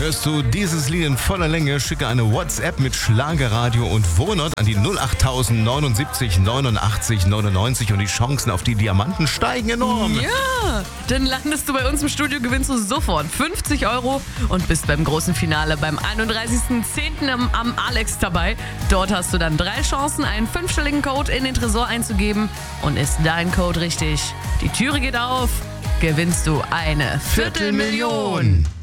hörst du dieses Lied in voller Länge, schicke eine WhatsApp mit Schlagerradio und Wohnort an die 08000 79 89 99 und die Chancen auf die Diamanten steigen enorm. Ja, dann landest du bei uns im Studio, gewinnst du sofort 50 € und bist beim großen Finale beim 31.10. am Alex dabei. Dort hast du dann 3 Chancen, einen 5-stelligen Code in den Tresor einzugeben. Und ist dein Code richtig, die Türe geht auf, gewinnst du eine Viertelmillion.